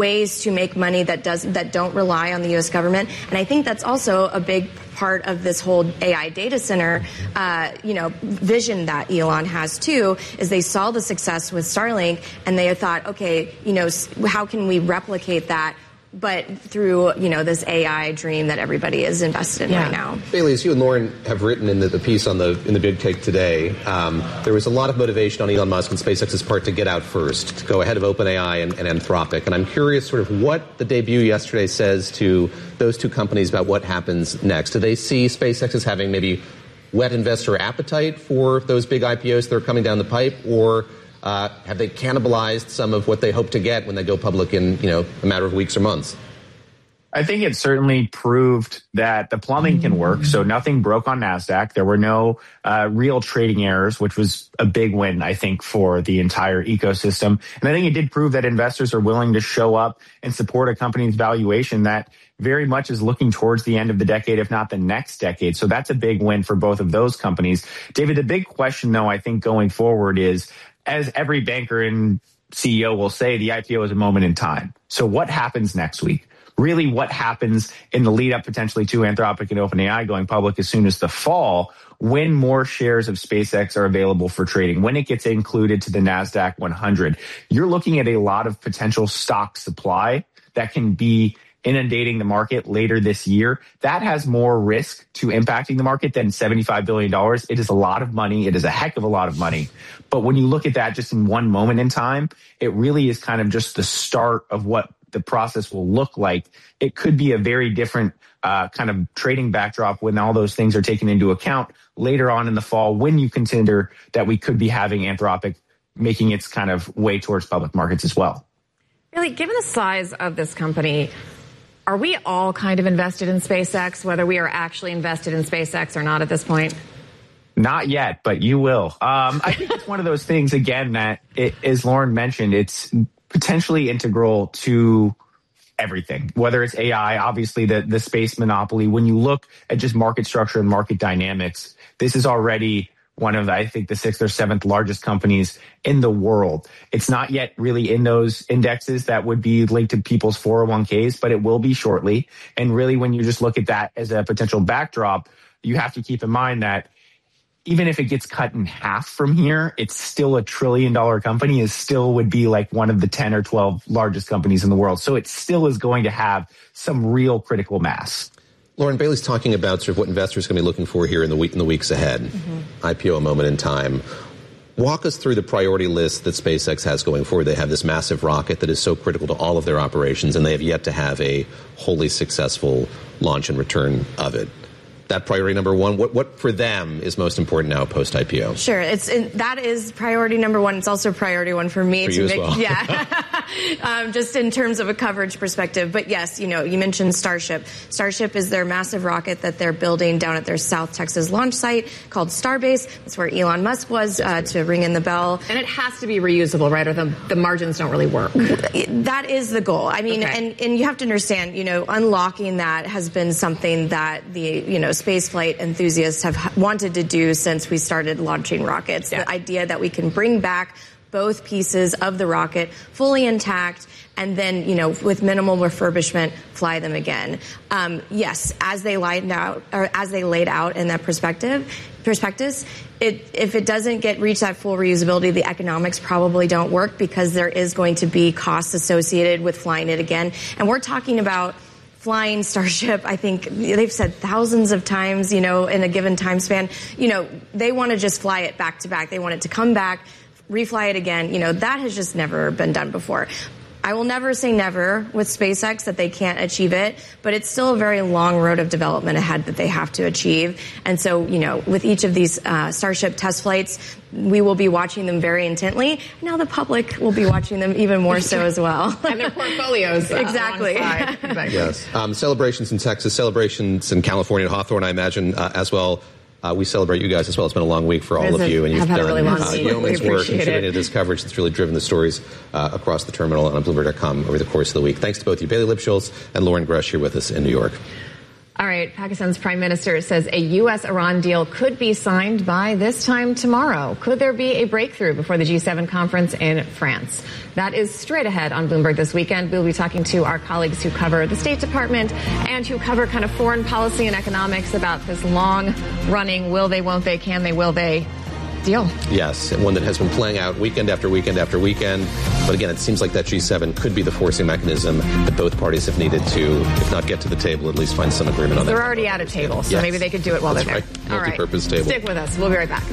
ways to make money that don't rely on the U.S. government. And I think that's also a big part of this whole AI data center, vision that Elon has too, is they saw the success with Starlink and they thought, okay, how can we replicate that? But through, this AI dream that everybody is invested in right now. Bailey, as you and Lauren have written in the piece in the Big Take today, there was a lot of motivation on Elon Musk and SpaceX's part to get out first, to go ahead of OpenAI and Anthropic. And I'm curious sort of what the debut yesterday says to those two companies about what happens next. Do they see SpaceX as having maybe whet investor appetite for those big IPOs that are coming down the pipe, or have they cannibalized some of what they hope to get when they go public in, a matter of weeks or months? I think it certainly proved that the plumbing can work. So nothing broke on NASDAQ. There were no real trading errors, which was a big win, I think, for the entire ecosystem. And I think it did prove that investors are willing to show up and support a company's valuation that very much is looking towards the end of the decade, if not the next decade. So that's a big win for both of those companies. David, the big question, though, I think going forward is, as every banker and CEO will say, the IPO is a moment in time. So what happens next week? Really, what happens in the lead up potentially to Anthropic and OpenAI going public as soon as the fall, when more shares of SpaceX are available for trading, when it gets included to the NASDAQ 100. You're looking at a lot of potential stock supply that can be inundating the market later this year. That has more risk to impacting the market than $75 billion. It is a lot of money. It is a heck of a lot of money. But when you look at that just in one moment in time, it really is kind of just the start of what the process will look like. It could be a very different kind of trading backdrop when all those things are taken into account later on in the fall, when you consider that we could be having Anthropic making its kind of way towards public markets as well. Really, given the size of this company, are we all kind of invested in SpaceX, whether we are actually invested in SpaceX or not at this point? Not yet, but you will. I think it's one of those things, again, that, as Lauren mentioned, it's potentially integral to everything, whether it's AI, obviously the space monopoly. When you look at just market structure and market dynamics, this is already one of, I think, the 6th or 7th largest companies in the world. It's not yet really in those indexes that would be linked to people's 401ks, but it will be shortly. And really, when you just look at that as a potential backdrop, you have to keep in mind that even if it gets cut in half from here, it's still a $1 trillion company. It still would be like one of the 10 or 12 largest companies in the world. So it still is going to have some real critical mass. Lauren, Bailey's talking about sort of what investors are going to be looking for here in the weeks ahead. IPO, a moment in time. Walk us through the priority list that SpaceX has going forward. They have this massive rocket that is so critical to all of their operations, and they have yet to have a wholly successful launch and return of it. That priority number one, what for them is most important now post-IPO? Sure, that is priority number one. It's also priority one for me. For you as well. Yeah, just in terms of a coverage perspective. But yes, you mentioned Starship. Starship is their massive rocket that they're building down at their South Texas launch site called Starbase. That's where Elon Musk was to ring in the bell. And it has to be reusable, right? Or the margins don't really work. That is the goal. I mean, okay. and you have to understand, unlocking that has been something that the, spaceflight enthusiasts have wanted to do since we started launching rockets. Yeah. The idea that we can bring back both pieces of the rocket fully intact and then, with minimal refurbishment, fly them again. Yes, as they laid out in that prospectus, if it doesn't reach that full reusability, the economics probably don't work because there is going to be costs associated with flying it again. And we're talking about flying Starship, I think they've said thousands of times, in a given time span. They want to just fly it back to back. They want it to come back, refly it again. That has just never been done before. I will never say never with SpaceX that they can't achieve it, but it's still a very long road of development ahead that they have to achieve. And so, with each of these Starship test flights, we will be watching them very intently. Now the public will be watching them even more so as well. And their portfolios. Exactly. Exactly. Yes. Celebrations in Texas, celebrations in California, Hawthorne, I imagine, as well. We celebrate you guys as well. It's been a long week for all of you, and you've done really yeoman's work contributing to this coverage that's really driven the stories across the terminal and on Bloomberg.com over the course of the week. Thanks to both you, Bailey Lipschultz and Lauren Grush, here with us in New York. All right, Pakistan's prime minister says a U.S.-Iran deal could be signed by this time tomorrow. Could there be a breakthrough before the G7 conference in France? That is straight ahead on Bloomberg this weekend. We'll be talking to our colleagues who cover the State Department and who cover kind of foreign policy and economics about this long-running will they, won't they, can they, will they deal. Yes, and one that has been playing out weekend after weekend after weekend. But again, it seems like that G7 could be the forcing mechanism that both parties have needed to, if not get to the table, at least find some agreement on that. They're already at a table, so maybe they could do it while they're there. Right. Multi-purpose table. Stick with us. We'll be right back.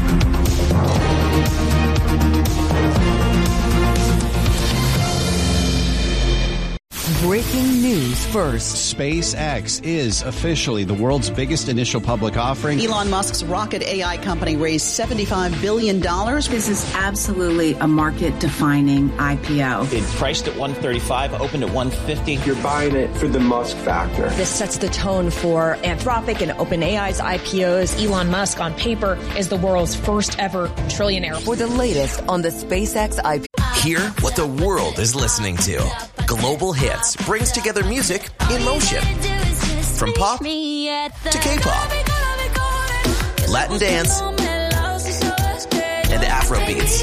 Breaking news first. SpaceX is officially the world's biggest initial public offering. Elon Musk's rocket AI company raised $75 billion. This is absolutely a market-defining IPO. It's priced at $135, opened at $150. You're buying it for the Musk factor. This sets the tone for Anthropic and OpenAI's IPOs. Elon Musk, on paper, is the world's first ever trillionaire. For the latest on the SpaceX IPO. Hear what the world is listening to. Global Hits brings together music in motion. From pop to K-pop, Latin dance, and Afrobeats.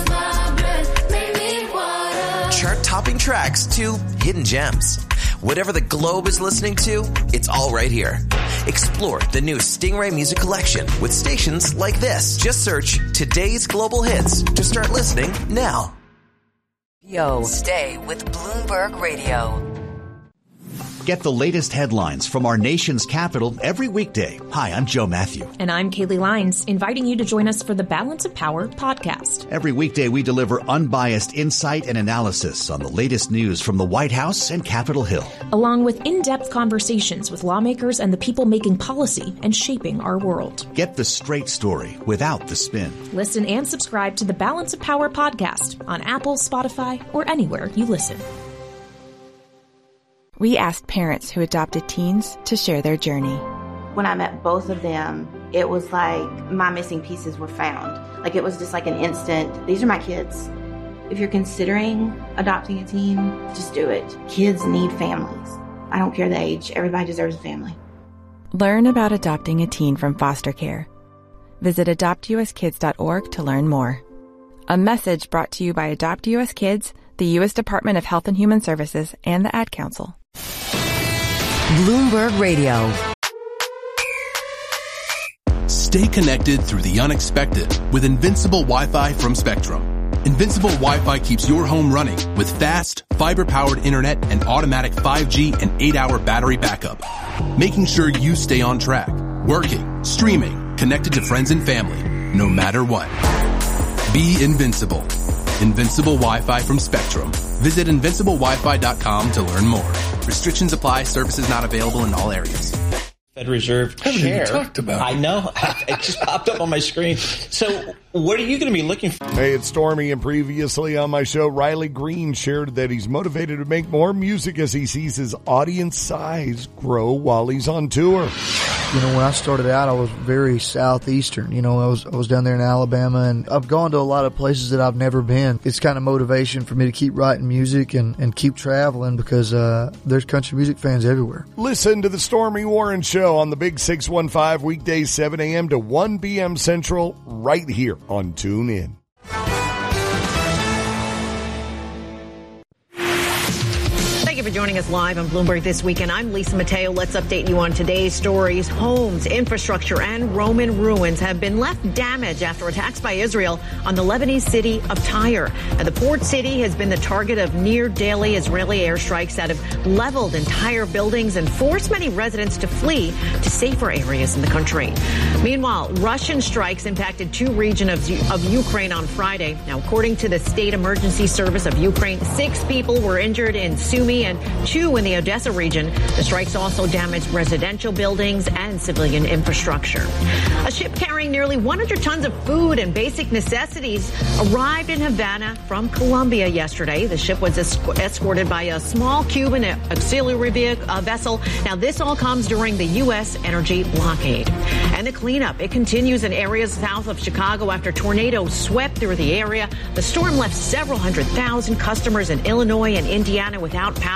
Chart-topping tracks to hidden gems. Whatever the globe is listening to, it's all right here. Explore the new Stingray Music Collection with stations like this. Just search Today's Global Hits to start listening now. Stay with Bloomberg Radio. Get the latest headlines from our nation's capital every weekday. Hi, I'm Joe Matthew. And I'm Kaylee Lyons, inviting you to join us for the Balance of Power podcast. Every weekday, we deliver unbiased insight and analysis on the latest news from the White House and Capitol Hill, along with in-depth conversations with lawmakers and the people making policy and shaping our world. Get the straight story without the spin. Listen and subscribe to the Balance of Power podcast on Apple, Spotify, or anywhere you listen. We asked parents who adopted teens to share their journey. When I met both of them, it was like my missing pieces were found. Like it was just like an instant, these are my kids. If you're considering adopting a teen, just do it. Kids need families. I don't care the age. Everybody deserves a family. Learn about adopting a teen from foster care. Visit adoptuskids.org to learn more. A message brought to you by Adopt US Kids, the U.S. Department of Health and Human Services, and the Ad Council. Bloomberg Radio. Stay connected through the unexpected with Invincible Wi-Fi from Spectrum. Invincible Wi-Fi keeps your home running with fast, fiber-powered internet and automatic 5G and 8-hour battery backup, making sure you stay on track, working, streaming, connected to friends and family, no matter what. Be invincible. Invincible Wi-Fi from Spectrum. Visit invinciblewifi.com to learn more. Restrictions apply. Services not available in all areas. Fed Reserve Chair. Haven't even talked about I know. It just popped up on my screen. So what are you going to be looking for? Hey, it's Stormy, and previously on my show, Riley Green shared that he's motivated to make more music as he sees his audience size grow while he's on tour. You know, when I started out, I was very southeastern. You know, I was down there in Alabama, and I've gone to a lot of places that I've never been. It's kind of motivation for me to keep writing music and keep traveling because there's country music fans everywhere. Listen to the Stormy Warren Show on the Big 615 weekdays 7 a.m. to 1 p.m. Central right here on TuneIn. Thank you for joining us live on Bloomberg This Weekend. I'm Lisa Mateo. Let's update you on today's stories. Homes, infrastructure, and Roman ruins have been left damaged after attacks by Israel on the Lebanese city of Tyre. And the port city has been the target of near-daily Israeli airstrikes that have leveled entire buildings and forced many residents to flee to safer areas in the country. Meanwhile, Russian strikes impacted two regions of Ukraine on Friday. Now, according to the State Emergency Service of Ukraine, 6 people were injured in Sumy and 2 in the Odessa region. The strikes also damaged residential buildings and civilian infrastructure. A ship carrying nearly 100 tons of food and basic necessities arrived in Havana from Colombia yesterday. The ship was escorted by a small Cuban auxiliary vessel. Now, this all comes during the U.S. energy blockade. And the cleanup, it continues in areas south of Chicago after tornadoes swept through the area. The storm left several 100,000 customers in Illinois and Indiana without power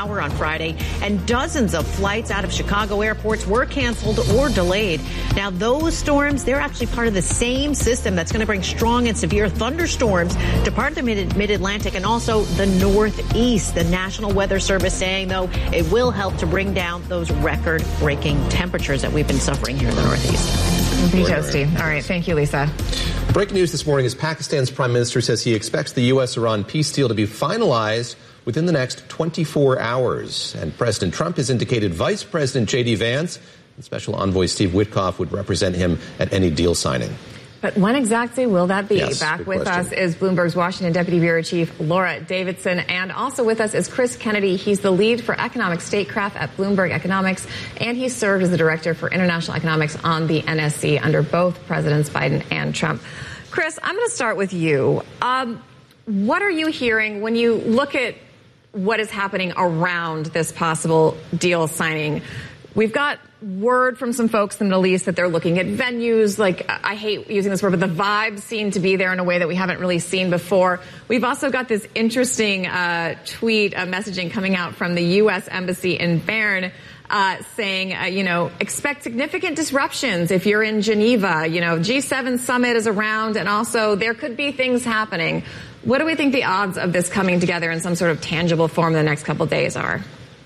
power on Friday, and dozens of flights out of Chicago airports were canceled or delayed. Now, those storms, they're actually part of the same system that's going to bring strong and severe thunderstorms to part of the mid-Atlantic and also the Northeast. The National Weather Service saying, though, it will help to bring down those record-breaking temperatures that we've been suffering here in the Northeast. Be toasty. All right. Thank you, Lisa. Breaking news this morning is Pakistan's prime minister says he expects the U.S.-Iran peace deal to be finalized within the next 24 hours. And President Trump has indicated Vice President J.D. Vance and Special Envoy Steve Witkoff would represent him at any deal signing. But when exactly will that be? Yes, Back with question. us is Bloomberg's Washington Deputy Bureau Chief Laura Davidson. And also with us is Chris Kennedy. He's the lead for economic statecraft at Bloomberg Economics. And he served as the director for international economics on the NSC under both Presidents Biden and Trump. Chris, I'm going to start with you. What are you hearing when you look at what is happening around this possible deal signing? We've got word from some folks in the Middle East that they're looking at venues. Like, I hate using this word, but the vibes seem to be there in a way that we haven't really seen before. We've also got this interesting tweet messaging coming out from the U.S. Embassy in Bern saying, expect significant disruptions if you're in Geneva. G7 summit is around, and also there could be things happening. What do we think the odds of this coming together in some sort of tangible form in the next couple of days are?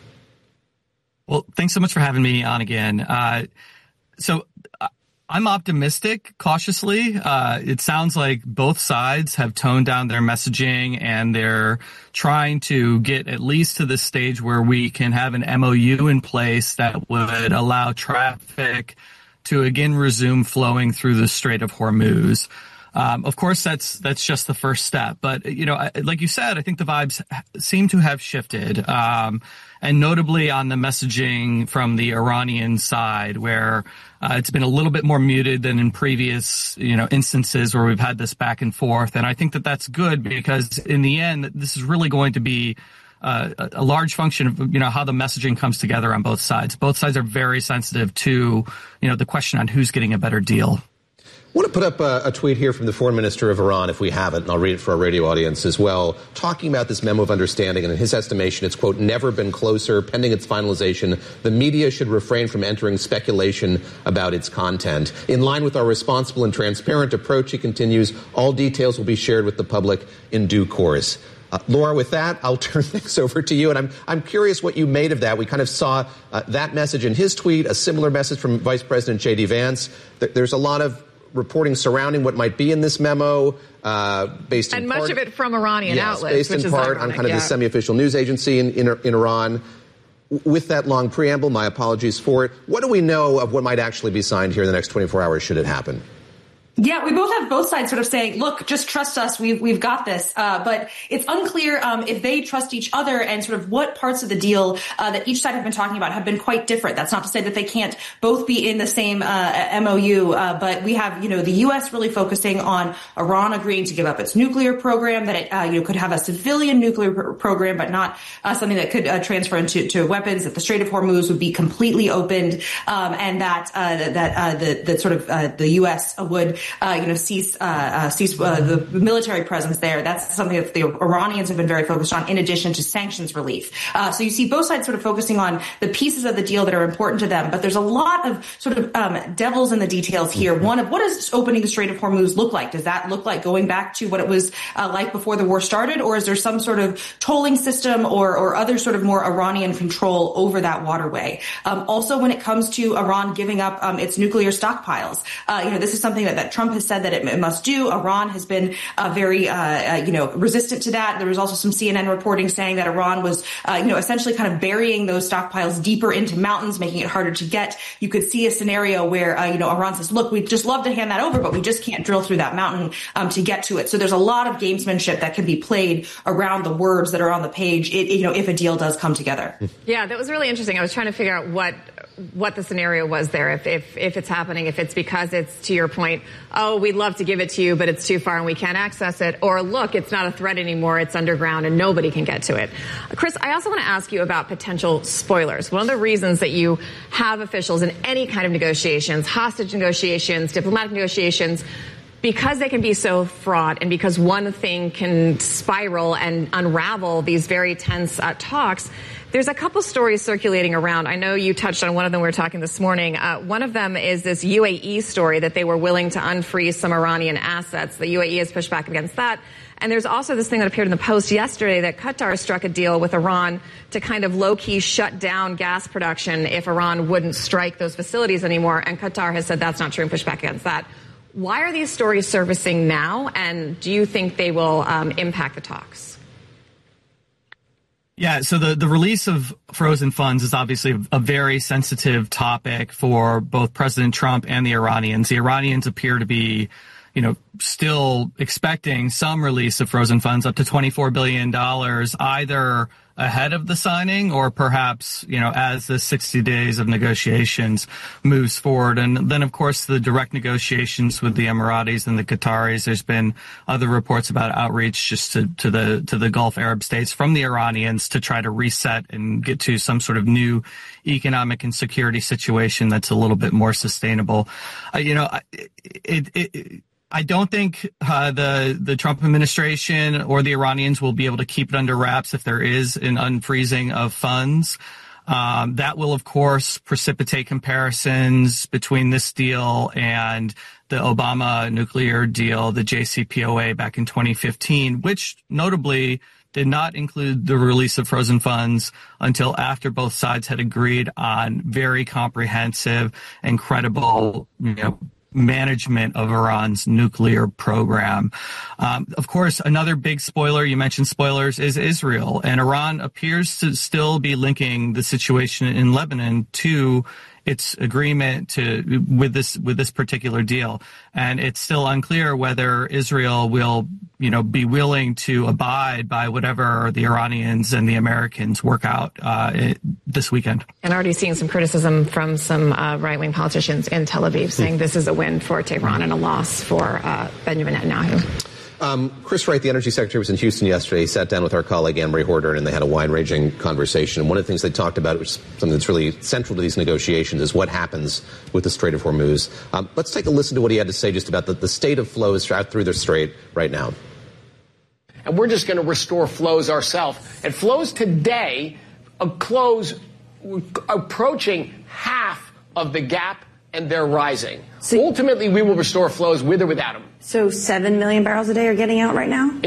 Well, thanks so much for having me on again. So I'm optimistic, cautiously. It sounds like both sides have toned down their messaging and they're trying to get at least to the stage where we can have an MOU in place that would allow traffic to again resume flowing through the Strait of Hormuz. Of course, that's just the first step. But, like you said, I think the vibes seem to have shifted. And notably on the messaging from the Iranian side, where it's been a little bit more muted than in previous, instances where we've had this back and forth. And I think that that's good because in the end, this is really going to be a large function of, how the messaging comes together on both sides. Both sides are very sensitive to, the question on who's getting a better deal. I want to put up a tweet here from the foreign minister of Iran, if we have it, and I'll read it for our radio audience as well, talking about this memo of understanding. And in his estimation, it's, quote, never been closer. Pending its finalization, the media should refrain from entering speculation about its content. In line with our responsible and transparent approach, he continues, all details will be shared with the public in due course. Laura, with that, I'll turn things over to you. And I'm curious what you made of that. We kind of saw that message in his tweet, a similar message from Vice President J.D. Vance. There's a lot of reporting surrounding what might be in this memo, based in and part, much of it from Iranian outlets, based which in is part ironic, on kind of the semi-official news agency in Iran. With that long preamble, my apologies for it. What do we know of what might actually be signed here in the next 24 hours should it happen? Yeah, we both have both sides sort of saying, look, just trust us. We've got this. But it's unclear if they trust each other and sort of what parts of the deal that each side have been talking about have been quite different. That's not to say that they can't both be in the same MOU. But we have, the U.S. really focusing on Iran agreeing to give up its nuclear program, that it, could have a civilian nuclear program, but not something that could transfer into weapons, that the Strait of Hormuz would be completely opened, and that the U.S. would cease the military presence there. That's something that the Iranians have been very focused on, in addition to sanctions relief. So you see both sides sort of focusing on the pieces of the deal that are important to them. But there's a lot of sort of devils in the details here. One of what does opening the Strait of Hormuz look like? Does that look like going back to what it was like before the war started? Or is there some sort of tolling system or other sort of more Iranian control over that waterway? Also, when it comes to Iran giving up its nuclear stockpiles, this is something that Trump has said that it must do. Iran has been very, resistant to that. There was also some CNN reporting saying that Iran was, essentially kind of burying those stockpiles deeper into mountains, making it harder to get. You could see a scenario where, Iran says, look, we'd just love to hand that over, but we just can't drill through that mountain to get to it. So there's a lot of gamesmanship that can be played around the words that are on the page, if a deal does come together. Yeah, that was really interesting. I was trying to figure out what the scenario was there, if it's happening, if it's because it's, to your point, oh, we'd love to give it to you, but it's too far and we can't access it, or look, it's not a threat anymore, it's underground and nobody can get to it. Chris, I also want to ask you about potential spoilers. One of the reasons that you have officials in any kind of negotiations, hostage negotiations, diplomatic negotiations, because they can be so fraught and because one thing can spiral and unravel these very tense talks, There's a couple stories circulating around. I know you touched on one of them. We were talking this morning. One of them is this UAE story that they were willing to unfreeze some Iranian assets. The UAE has pushed back against that. And there's also this thing that appeared in the Post yesterday that Qatar struck a deal with Iran to kind of low-key shut down gas production if Iran wouldn't strike those facilities anymore. And Qatar has said that's not true and pushed back against that. Why are these stories surfacing now? And do you think they will impact the talks? Yeah, so the release of frozen funds is obviously a very sensitive topic for both President Trump and the Iranians. The Iranians appear to be, still expecting some release of frozen funds up to $24 billion, either ahead of the signing or perhaps, as the 60 days of negotiations moves forward. And then, of course, the direct negotiations with the Emiratis and the Qataris. There's been other reports about outreach just to the Gulf Arab states from the Iranians to try to reset and get to some sort of new economic and security situation that's a little bit more sustainable. I don't think the Trump administration or the Iranians will be able to keep it under wraps if there is an unfreezing of funds. That will, of course, precipitate comparisons between this deal and the Obama nuclear deal, the JCPOA back in 2015, which notably did not include the release of frozen funds until after both sides had agreed on very comprehensive and credible, management of Iran's nuclear program. Of course, another big spoiler, you mentioned spoilers, is Israel. And Iran appears to still be linking the situation in Lebanon to its agreement with this particular deal. And it's still unclear whether Israel will, be willing to abide by whatever the Iranians and the Americans work out this weekend. And already seeing some criticism from some right-wing politicians in Tel Aviv saying this is a win for Tehran and a loss for Benjamin Netanyahu. Chris Wright, the Energy Secretary, was in Houston yesterday. He sat down with our colleague Anne-Marie Horder, and they had a wide-ranging conversation. And one of the things they talked about, which is something that's really central to these negotiations, is what happens with the Strait of Hormuz. Let's take a listen to what he had to say just about the state of flows out through the Strait right now. And we're just going to restore flows ourselves. And flows today approaching half of the gap, and they're rising. So ultimately, we will restore flows with or without them. So 7 million barrels a day are getting out right now?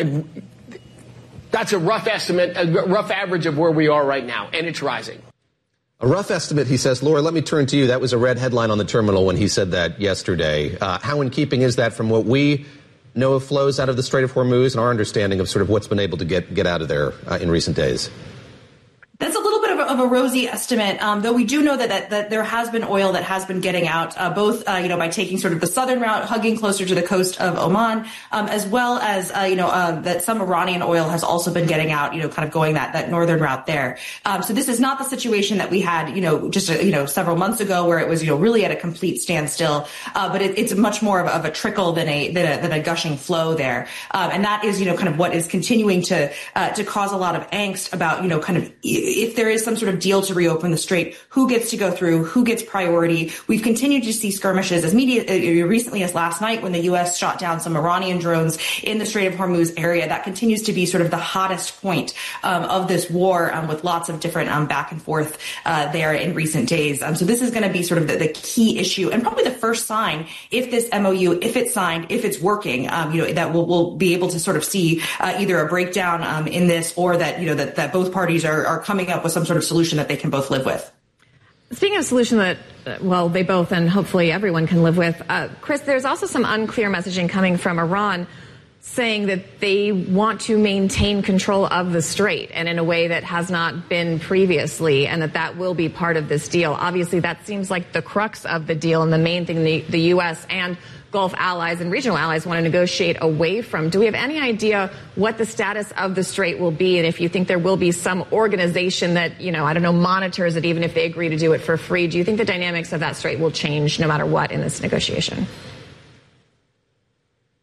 That's a rough estimate, a rough average of where we are right now, and it's rising. A rough estimate, he says. Laura, let me turn to you. That was a red headline on the terminal when he said that yesterday. How in keeping is that from what we know of flows out of the Strait of Hormuz and our understanding of sort of what's been able to get out of there in recent days? That's a little bit of a rosy estimate, though we do know that there has been oil that has been getting out, both by taking sort of the southern route, hugging closer to the coast of Oman, as well as that some Iranian oil has also been getting out, kind of going that northern route there. So this is not the situation that we had, just several months ago, where it was really at a complete standstill. But it's much more of a trickle than a gushing flow there, and that is kind of what is continuing to cause a lot of angst about kind of if there is some sort of deal to reopen the strait, who gets to go through, who gets priority. We've continued to see skirmishes as recently as last night when the U.S. shot down some Iranian drones in the Strait of Hormuz area. That continues to be sort of the hottest point of this war, with lots of different back and forth there in recent days. So this is going to be sort of the key issue and probably the first sign if this MOU, if it's signed, if it's working, that we'll be able to sort of see either a breakdown in this or that that both parties are coming up with some sort of solution that they can both live with. Speaking of a solution that, they both and hopefully everyone can live with, Chris, there's also some unclear messaging coming from Iran saying that they want to maintain control of the strait and in a way that has not been previously, and that will be part of this deal. Obviously, that seems like the crux of the deal and the main thing the U.S. and Gulf allies and regional allies want to negotiate away from. Do we have any idea what the status of the strait will be, and if you think there will be some organization that, monitors it even if they agree to do it for free? Do you think the dynamics of that strait will change no matter what in this negotiation?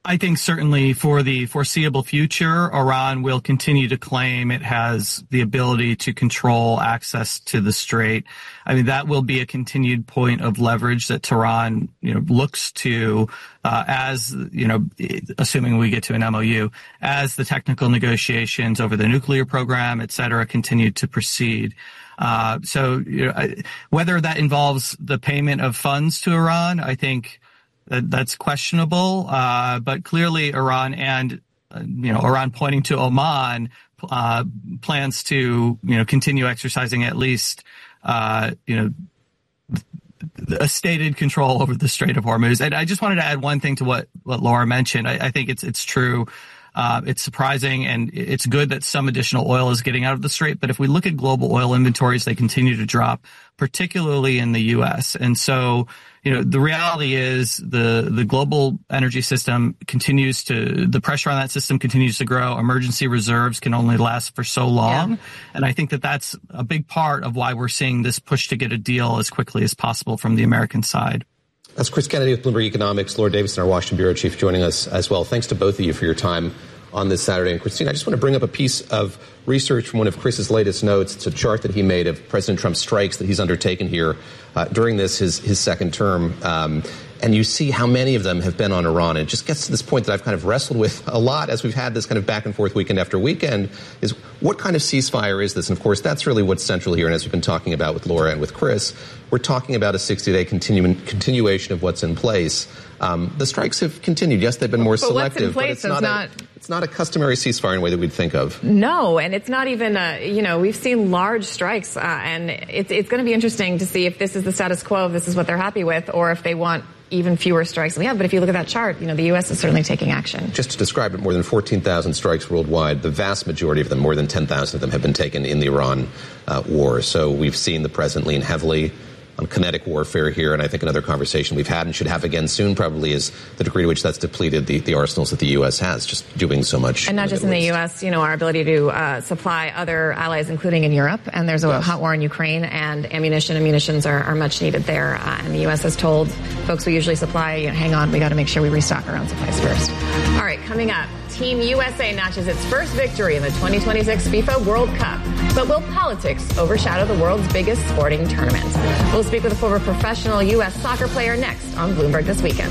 I think certainly for the foreseeable future, Iran will continue to claim it has the ability to control access to the Strait. I mean, that will be a continued point of leverage that Tehran, looks to, as, assuming we get to an MOU, as the technical negotiations over the nuclear program, et cetera, continue to proceed. So whether that involves the payment of funds to Iran, I think that's questionable. But clearly Iran and, Iran pointing to Oman, plans to, continue exercising at least, a stated control over the Strait of Hormuz. And I just wanted to add one thing to what Laura mentioned. I think it's true. It's surprising, and it's good that some additional oil is getting out of the Strait. But if we look at global oil inventories, they continue to drop, particularly in the U.S. And so, the reality is the global energy system the pressure on that system continues to grow. Emergency reserves can only last for so long. Yeah. And I think that that's a big part of why we're seeing this push to get a deal as quickly as possible from the American side. That's Chris Kennedy with Bloomberg Economics, Laura Davison, our Washington Bureau Chief, joining us as well. Thanks to both of you for your time on this Saturday. And Christine, I just want to bring up a piece of research from one of Chris's latest notes. It's a chart that he made of President Trump's strikes that he's undertaken here during his second term. And you see how many of them have been on Iran. And it just gets to this point that I've kind of wrestled with a lot as we've had this kind of back and forth weekend after weekend, is what kind of ceasefire is this? And of course, that's really what's central here. And as we've been talking about with Laura and with Chris, we're talking about a 60-day continuation of what's in place. The strikes have continued. Yes, they've been more selective, but it's not a customary ceasefire in a way that we'd think of. No, and it's not even, we've seen large strikes, and it's going to be interesting to see if this is the status quo, if this is what they're happy with, or if they want even fewer strikes than we have. But if you look at that chart, the U.S. is certainly taking action. Just to describe it, more than 14,000 strikes worldwide. The vast majority of them, more than 10,000 of them, have been taken in the Iran war. So we've seen the president lean heavily on kinetic warfare here, and I think another conversation we've had and should have again soon probably is the degree to which that's depleted the arsenals that the U.S. has, just doing so much. And not just in the U.S., our ability to supply other allies, including in Europe. And there's a hot war in Ukraine, and ammunition and munitions are much needed there. And the U.S. has told folks we usually supply, hang on, we got to make sure we restock our own supplies first. All right, coming up, Team USA notches its first victory in the 2026 FIFA World Cup. But will politics overshadow the world's biggest sporting tournament? We'll speak with a former professional U.S. soccer player next on Bloomberg This Weekend.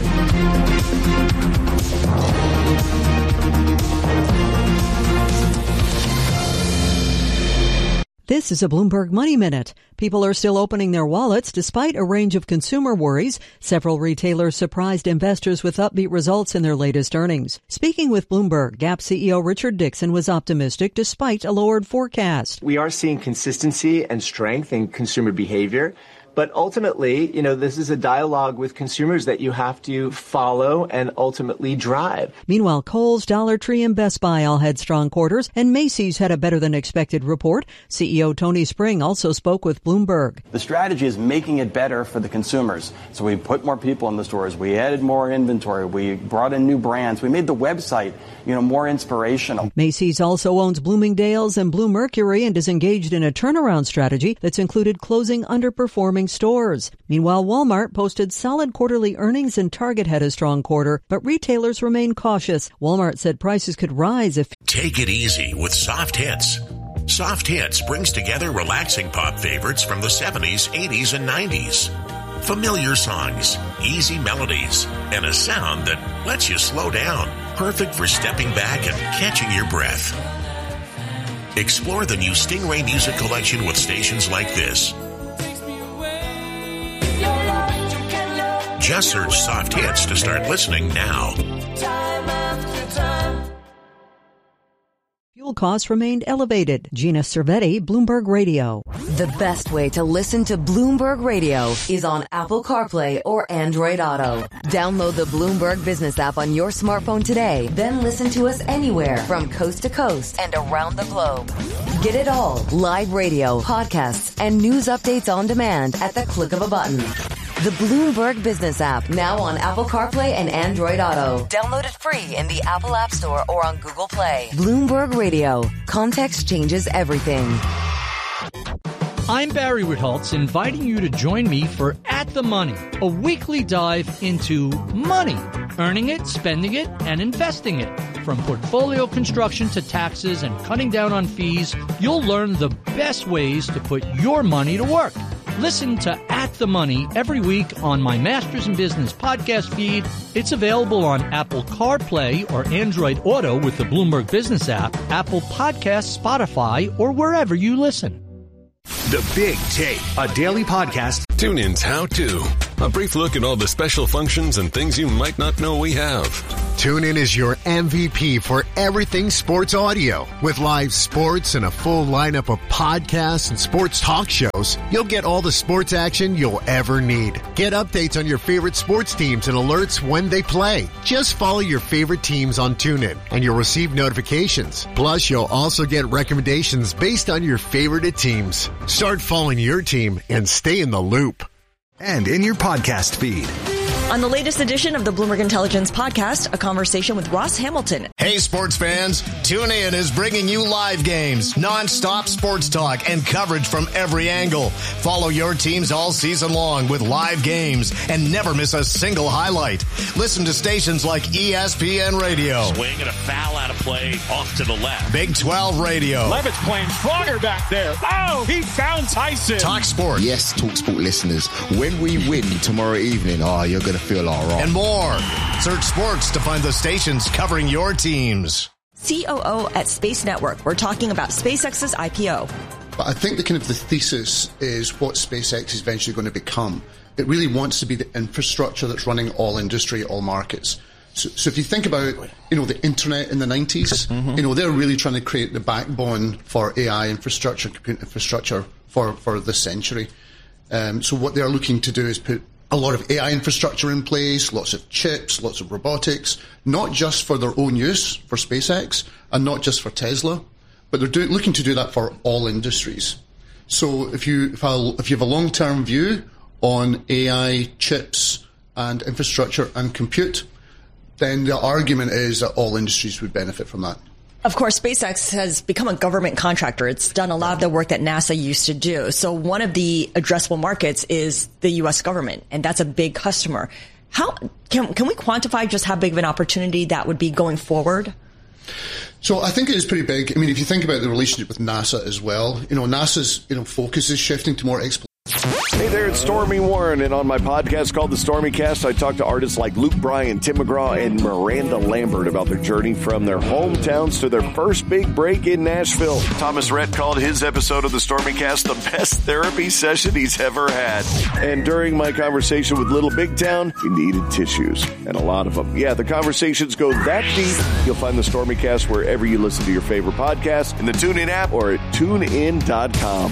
This is a Bloomberg Money Minute. People are still opening their wallets despite a range of consumer worries. Several retailers surprised investors with upbeat results in their latest earnings. Speaking with Bloomberg, Gap CEO Richard Dixon was optimistic despite a lowered forecast. We are seeing consistency and strength in consumer behavior. But ultimately, this is a dialogue with consumers that you have to follow and ultimately drive. Meanwhile, Kohl's, Dollar Tree, and Best Buy all had strong quarters, and Macy's had a better-than-expected report. CEO Tony Spring also spoke with Bloomberg. The strategy is making it better for the consumers. So we put more people in the stores. We added more inventory. We brought in new brands. We made the website, more inspirational. Macy's also owns Bloomingdale's and Bluemercury and is engaged in a turnaround strategy that's included closing underperforming stores. Meanwhile, Walmart posted solid quarterly earnings and Target had a strong quarter, but retailers remain cautious. Walmart said prices could rise if... Take it easy with Soft Hits. Soft Hits brings together relaxing pop favorites from the 70s, 80s, and 90s. Familiar songs, easy melodies, and a sound that lets you slow down. Perfect for stepping back and catching your breath. Explore the new Stingray Music Collection with stations like this. Just search Soft Hits to start listening now. Fuel costs remained elevated. Gina Cervetti, Bloomberg Radio. The best way to listen to Bloomberg Radio is on Apple CarPlay or Android Auto. Download the Bloomberg Business app on your smartphone today. Then listen to us anywhere from coast to coast and around the globe. Get it all. Live radio, podcasts, and news updates on demand at the click of a button. The Bloomberg Business app, now on Apple CarPlay and Android Auto. Download it free in the Apple App Store or on Google Play. Bloomberg Radio. Context changes everything. I'm Barry Ritholtz, inviting you to join me for At the Money, a weekly dive into money. earning it, spending it, and investing it. From portfolio construction to taxes and cutting down on fees, you'll learn the best ways to put your money to work. Listen to At the Money every week on my Masters in Business podcast feed. It's available on Apple CarPlay or Android Auto with the Bloomberg Business app, Apple Podcasts, Spotify, or wherever you listen. The Big Take, a daily podcast. TuneIn's How To, a brief look at all the special functions and things you might not know we have. TuneIn is your MVP for everything sports audio. With live sports and a full lineup of podcasts and sports talk shows, you'll get all the sports action you'll ever need. Get updates on your favorite sports teams and alerts when they play. Just follow your favorite teams on TuneIn, and you'll receive notifications. Plus, you'll also get recommendations based on your favorite teams. Start following your team and stay in the loop. And in your podcast feed. On the latest edition of the Bloomberg Intelligence podcast, a conversation with Ross Hamilton. Hey, sports fans. TuneIn is bringing you live games, non-stop sports talk, and coverage from every angle. Follow your teams all season long with live games and never miss a single highlight. Listen to stations like ESPN Radio. Swing and a foul out of play off to the left. Big 12 Radio. Levitt's playing stronger back there. Oh, he found Tyson. Talk Sport. Yes, Talk Sport listeners. When we win tomorrow evening, you're going to feel all right. And more. Search sports to find the stations covering your teams. COO at Space Network. We're talking about SpaceX's IPO. But I think the thesis is what SpaceX is eventually going to become. It really wants to be the infrastructure that's running all industry, all markets. So if you think about, the internet in the 90s, they're really trying to create the backbone for AI infrastructure, computer infrastructure for this century. So what they're looking to do is put a lot of AI infrastructure in place, lots of chips, lots of robotics, not just for their own use for SpaceX and not just for Tesla, but they're looking to do that for all industries. So if you have a long-term view on AI, chips, and infrastructure and compute, then the argument is that all industries would benefit from that. Of course, SpaceX has become a government contractor. It's done a lot of the work that NASA used to do. So one of the addressable markets is the U.S. government, and that's a big customer. How can we quantify just how big of an opportunity that would be going forward? So I think it is pretty big. I mean, if you think about the relationship with NASA as well, NASA's focus is shifting to more exploration. Hey there, it's Stormy Warren, and on my podcast called The Stormy Cast, I talk to artists like Luke Bryan, Tim McGraw, and Miranda Lambert about their journey from their hometowns to their first big break in Nashville. Thomas Rhett called his episode of The Stormy Cast the best therapy session he's ever had. And during my conversation with Little Big Town, we needed tissues, and a lot of them. Yeah, the conversations go that deep. You'll find The Stormy Cast wherever you listen to your favorite podcast, in the TuneIn app, or at TuneIn.com.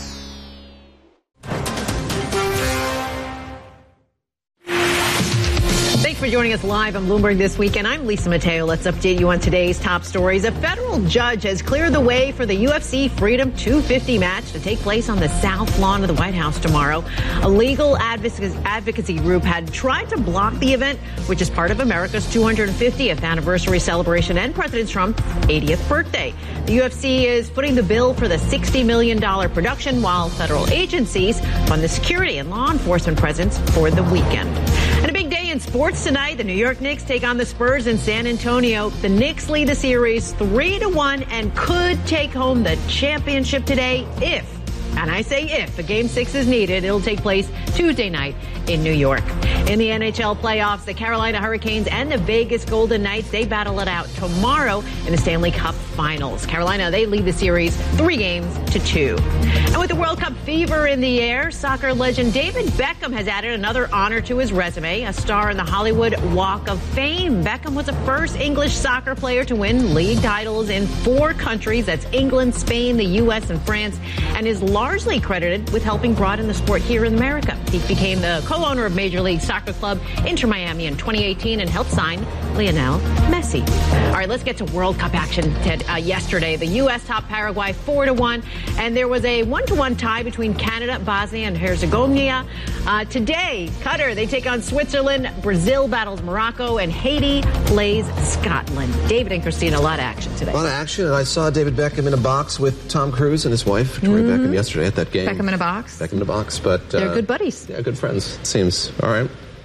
For joining us live on Bloomberg This Weekend. I'm Lisa Mateo. Let's update you on today's top stories. A federal judge has cleared the way for the UFC Freedom 250 match to take place on the South Lawn of the White House tomorrow. A legal advocacy group had tried to block the event, which is part of America's 250th anniversary celebration and President Trump's 80th birthday. The UFC is footing the bill for the $60 million production, while federal agencies fund the security and law enforcement presence for the weekend. And a big day in sports tonight. The New York Knicks take on the Spurs in San Antonio. The Knicks lead the series 3-1 and could take home the championship today if, and I say if, a Game 6 is needed. It'll take place Tuesday night in New York. In the NHL playoffs, the Carolina Hurricanes and the Vegas Golden Knights, they battle it out tomorrow in the Stanley Cup Finals. Carolina, they lead the series 3-2. And with the World Cup fever in the air, soccer legend David Beckham has added another honor to his resume, a star in the Hollywood Walk of Fame. Beckham was the first English soccer player to win league titles in 4 countries. That's England, Spain, the U.S., and France, and is largely credited with helping broaden the sport here in America. He became the co-owner of Major League Soccer club Inter Miami in 2018 and helped sign Lionel Messi. All right, let's get to World Cup action. Yesterday, the U.S. topped Paraguay 4-1, and there was a 1-1 tie between Canada, Bosnia, and Herzegovina. Today, Qatar, they take on Switzerland, Brazil battles Morocco, and Haiti plays Scotland. David and Christina, a lot of action today. A lot of action, and I saw David Beckham in a box with Tom Cruise and his wife, Victoria Beckham, yesterday at that game. Beckham in a box? Beckham in a box, but... They're good buddies. Yeah, good friends, it seems. All right.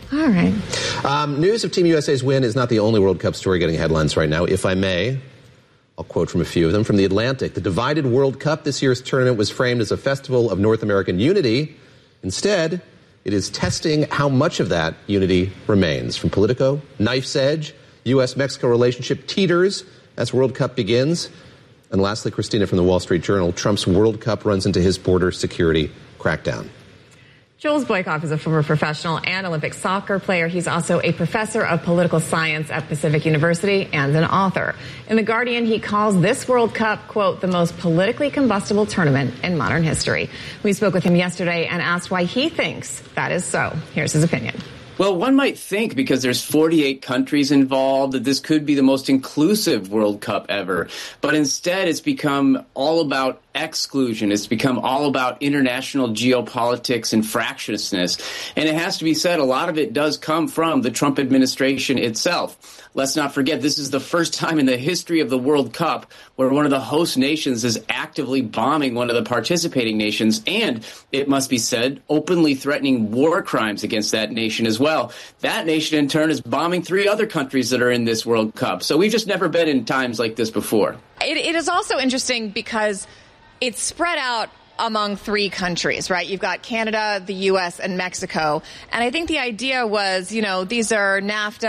All right. News of Team USA's win is not the only World Cup story getting headlines right now. If I may, I'll quote from a few of them. From The Atlantic, the divided World Cup this year's tournament was framed as a festival of North American unity. Instead, it is testing how much of that unity remains. From Politico, knife's edge, U.S.-Mexico relationship teeters as World Cup begins. And lastly, Christina from the Wall Street Journal, Trump's World Cup runs into his border security crackdown. Jules Boykoff is a former professional and Olympic soccer player. He's also a professor of political science at Pacific University and an author. In The Guardian, he calls this World Cup, quote, the most politically combustible tournament in modern history. We spoke with him yesterday and asked why he thinks that is so. Here's his opinion. Well, one might think, because there's 48 countries involved, that this could be the most inclusive World Cup ever. But instead, it's become all about exclusion. It's become all about international geopolitics and fractiousness. And it has to be said, a lot of it does come from the Trump administration itself. Let's not forget, this is the first time in the history of the World Cup where one of the host nations is actively bombing one of the participating nations, and, it must be said, openly threatening war crimes against that nation as well. That nation, in turn, is bombing 3 other countries that are in this World Cup. So we've just never been in times like this before. It is also interesting because it's spread out among 3 countries, right? You've got Canada, the U.S., and Mexico. And I think the idea was, these are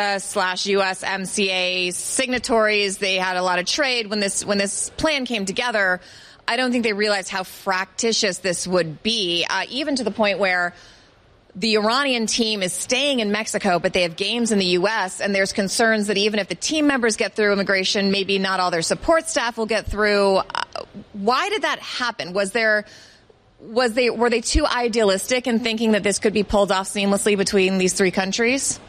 NAFTA/USMCA signatories. They had a lot of trade when this plan came together. I don't think they realized how fractious this would be, even to the point where the Iranian team is staying in Mexico, but they have games in the U.S., and there's concerns that even if the team members get through immigration, maybe not all their support staff will get through. Why did that happen? Were they too idealistic in thinking that this could be pulled off seamlessly between these 3 countries?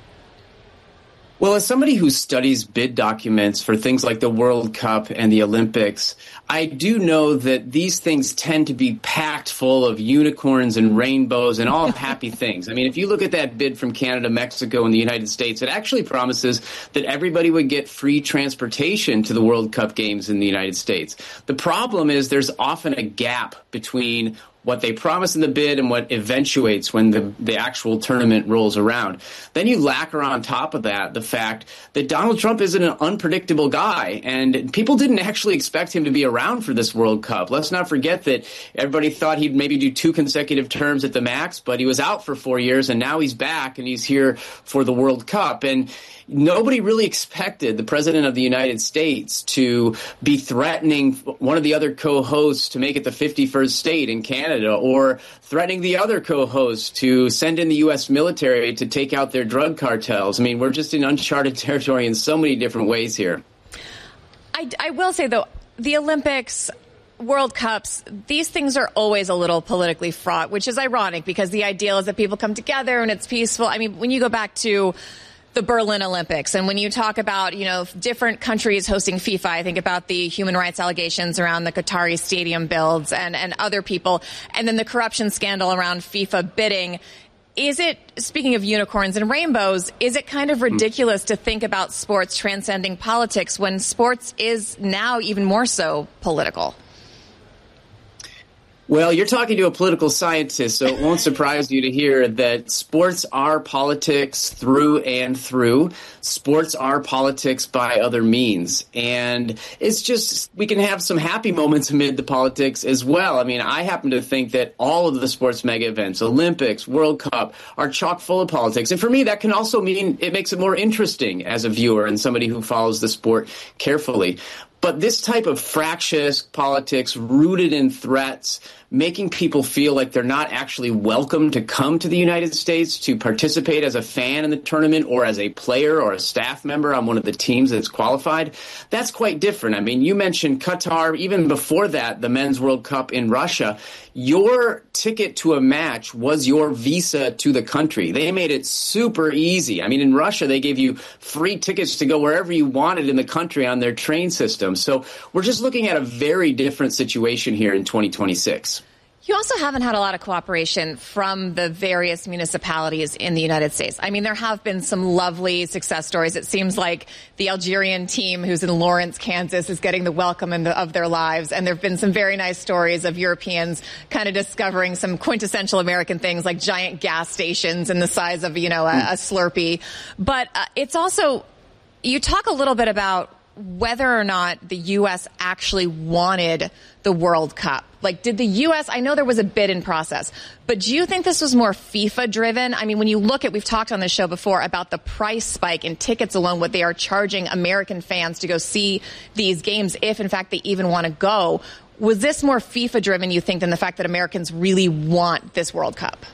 Well, as somebody who studies bid documents for things like the World Cup and the Olympics, I do know that these things tend to be packed full of unicorns and rainbows and all happy things. I mean, if you look at that bid from Canada, Mexico, and the United States, it actually promises that everybody would get free transportation to the World Cup games in the United States. The problem is there's often a gap between what they promise in the bid and what eventuates when the actual tournament rolls around. Then you lacquer on top of that the fact that Donald Trump is an unpredictable guy, and people didn't actually expect him to be around for this World Cup. Let's not forget that everybody thought he'd maybe do 2 consecutive terms at the max, but he was out for 4 years, and now he's back, and he's here for the World Cup. And nobody really expected the President of the United States to be threatening one of the other co-hosts to make it the 51st state in Canada, or threatening the other co-hosts to send in the U.S. military to take out their drug cartels. I mean, we're just in uncharted territory in so many different ways here. I will say, though, the Olympics, World Cups, these things are always a little politically fraught, which is ironic because the ideal is that people come together and it's peaceful. I mean, when you go back to the Berlin Olympics, and when you talk about, different countries hosting FIFA, I think about the human rights allegations around the Qatari stadium builds and other people, and then the corruption scandal around FIFA bidding. Is it, speaking of unicorns and rainbows, is it kind of ridiculous to think about sports transcending politics when sports is now even more so political? Well, you're talking to a political scientist, so it won't surprise you to hear that sports are politics through and through. Sports are politics by other means. And it's just, we can have some happy moments amid the politics as well. I mean, I happen to think that all of the sports mega events, Olympics, World Cup, are chock full of politics. And for me, that can also mean it makes it more interesting as a viewer and somebody who follows the sport carefully. But this type of fractious politics rooted in threats, making people feel like they're not actually welcome to come to the United States to participate as a fan in the tournament or as a player or a staff member on one of the teams that's qualified, that's quite different. I mean, you mentioned Qatar, even before that, the Men's World Cup in Russia. Your ticket to a match was your visa to the country. They made it super easy. I mean, in Russia, they gave you free tickets to go wherever you wanted in the country on their train system. So we're just looking at a very different situation here in 2026. You also haven't had a lot of cooperation from the various municipalities in the United States. I mean, there have been some lovely success stories. It seems like the Algerian team who's in Lawrence, Kansas is getting the welcome of their lives. And there have been some very nice stories of Europeans kind of discovering some quintessential American things like giant gas stations and the size of, a Slurpee. But it's also, you talk a little bit about whether or not the U.S. actually wanted the World Cup. Like, did the U.S., I know there was a bid in process, but do you think this was more FIFA driven? I mean, when you look at, we've talked on this show before about the price spike in tickets alone, what they are charging American fans to go see these games, if in fact they even want to go. Was this more FIFA driven, you think, than the fact that Americans really want this World Cup?